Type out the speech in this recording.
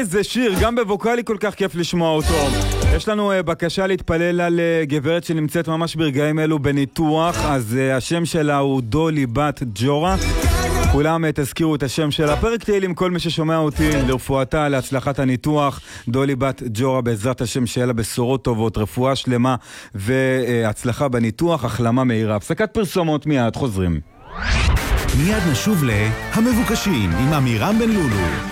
איזה שיר, גם בווקלי כל כך כיף לשמוע אותו. יש לנו בקשה להתפלל על גברת שנמצאת ממש ברגעים אלו בניתוח, אז השם שלה הוא דולי בת ג'ורה. כולם תזכירו את השם שלה. פרק תהילים כל מי ששומע אותי לרפואתה, להצלחת הניתוח. דולי בת ג'ורה, בעזרת השם שיהיה לה בשורות טובות, רפואה שלמה והצלחה בניתוח, החלמה מהירה. הפסקת פרסומות, מיד חוזרים. מיד נשוב המבוקשים עם אמירם בן לולו.